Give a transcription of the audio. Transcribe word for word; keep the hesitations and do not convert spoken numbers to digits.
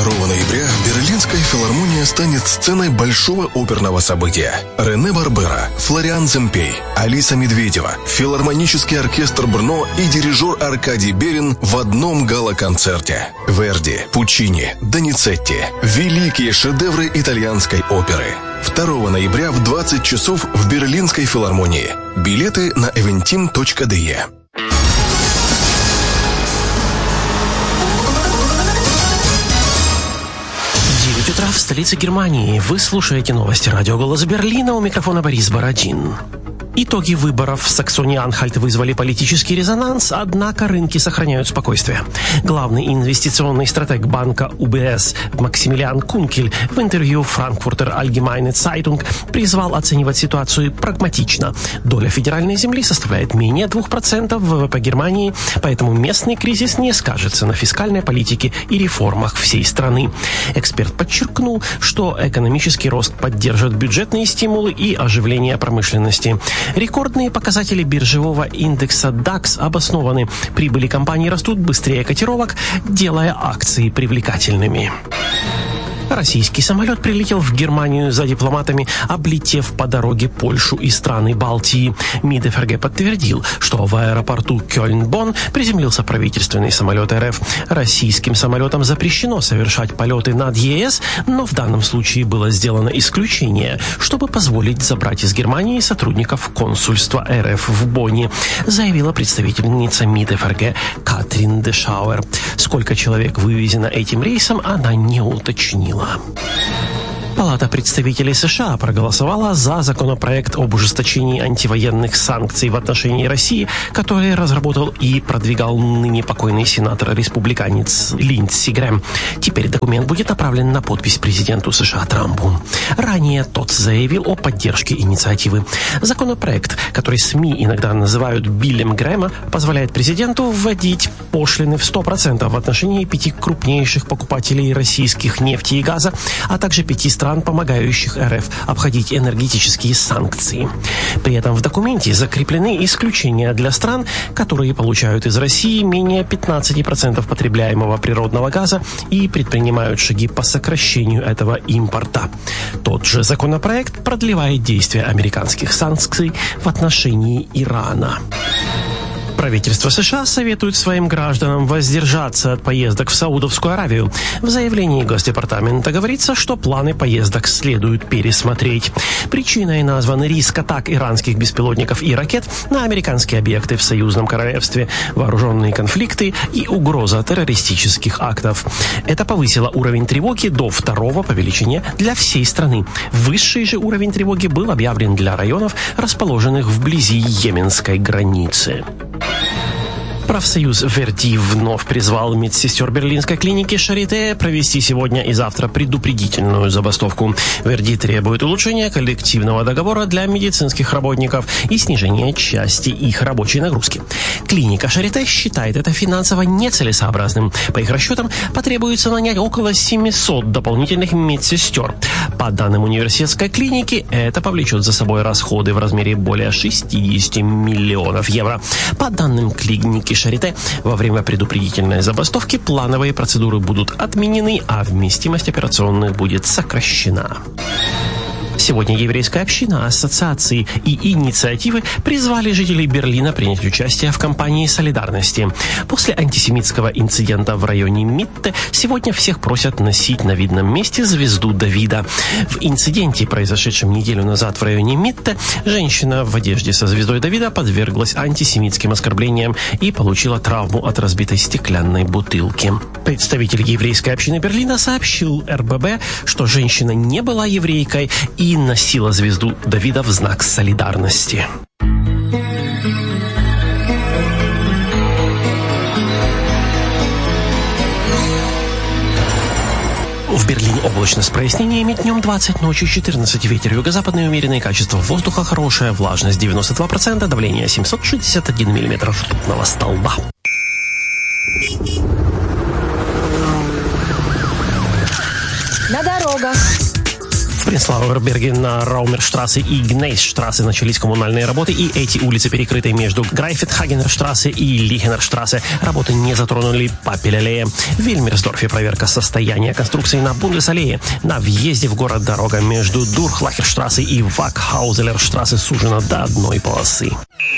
второго ноября Берлинская филармония станет сценой большого оперного события. Рене Барбера, Флориан Земпей, Алиса Медведева, филармонический оркестр Брно и дирижер Аркадий Берин в одном гала-концерте. Верди, Пучини, Доницетти – великие шедевры итальянской оперы. второго ноября в двадцать часов в Берлинской филармонии. Билеты на eventim точка de. девять утра в столице Германии. Вы слушаете новости радио «Голос Берлина», у микрофона Борис Бородин. Итоги выборов в Саксонии-Анхальт вызвали политический резонанс, однако рынки сохраняют спокойствие. Главный инвестиционный стратег банка ю би эс Максимилиан Кункель в интервью Frankfurter Allgemeine Zeitung призвал оценивать ситуацию прагматично. Доля федеральной земли составляет менее двух процентов ВВП Германии, поэтому местный кризис не скажется на фискальной политике и реформах всей страны. Эксперт подчеркнул, что экономический рост поддержит бюджетные стимулы и оживление промышленности. Рекордные показатели биржевого индекса дакс обоснованы. Прибыли компаний растут быстрее котировок, делая акции привлекательными. Российский самолет прилетел в Германию за дипломатами, облетев по дороге Польшу и страны Балтии. МИД эф эр гэ подтвердил, что в аэропорту Кёльн-Бонн приземлился правительственный самолет эр эф. Российским самолетам запрещено совершать полеты над е эс, но в данном случае было сделано исключение, чтобы позволить забрать из Германии сотрудников консульства эр эф в Бонне, заявила представительница МИД эф эр гэ Катрин Дешауэр. Сколько человек вывезено этим рейсом, она не уточнила. Палата представителей США проголосовала за законопроект об ужесточении антивоенных санкций в отношении России, который разработал и продвигал ныне покойный сенатор-республиканец Линдси Грэм. Теперь документ будет направлен на подпись президенту США Трампу. Ранее тот заявил о поддержке инициативы. Законопроект, который СМИ иногда называют Биллем Грэма, позволяет президенту вводить пошлины в сто процентов в отношении пяти крупнейших покупателей российских нефти и газа, а также пяти стран, помогающих эр эф обходить энергетические санкции. При этом в документе закреплены исключения для стран, которые получают из России менее пятнадцать процентов потребляемого природного газа и предпринимают шаги по сокращению этого импорта. Тот же законопроект продлевает действие американских санкций в отношении Ирана. Правительство США советует своим гражданам воздержаться от поездок в Саудовскую Аравию. В заявлении Госдепартамента говорится, что планы поездок следует пересмотреть. Причиной назван риск атак иранских беспилотников и ракет на американские объекты в Союзном Королевстве, вооруженные конфликты и угроза террористических актов. Это повысило уровень тревоги до второго по величине для всей страны. Высший же уровень тревоги был объявлен для районов, расположенных вблизи йеменской границы. Профсоюз Верди вновь призвал медсестер берлинской клиники Шарите провести сегодня и завтра предупредительную забастовку. Верди требует улучшения коллективного договора для медицинских работников и снижения части их рабочей нагрузки. Клиника Шарите считает это финансово нецелесообразным. По их расчетам, потребуется нанять около семисот дополнительных медсестер. По данным университетской клиники, это повлечет за собой расходы в размере более шестьдесят миллионов евро. По данным клиники Шарите, во время предупредительной забастовки плановые процедуры будут отменены, а вместимость операционных будет сокращена. Сегодня еврейская община, ассоциации и инициативы призвали жителей Берлина принять участие в кампании солидарности. После антисемитского инцидента в районе Митте сегодня всех просят носить на видном месте звезду Давида. В инциденте, произошедшем неделю назад в районе Митте, женщина в одежде со звездой Давида подверглась антисемитским оскорблениям и получила травму от разбитой стеклянной бутылки. Представитель еврейской общины Берлина сообщил эр бэ бэ, что женщина не была еврейкой и носила звезду Давида в знак солидарности. В Берлине облачно с прояснениями, днем двадцать, ночью четырнадцать, ветер юго-западный умеренный, качество воздуха хорошее, влажность девяносто два процента, давление семьсот шестьдесят один миллиметр ртутного столба. На дорогах. Принцлауэрберге на Раумерштрассе и Гнейсштрассе начались коммунальные работы, и эти улицы перекрыты между Грайфетхагенерштрассе и Лихенерштрассе. Работы не затронули Папель-аллея. В Вильмерсдорфе проверка состояния конструкции на Бундес-аллее. На въезде в город дорога между Дурхлахерштрассе и Вакхаузелерштрассе сужена до одной полосы.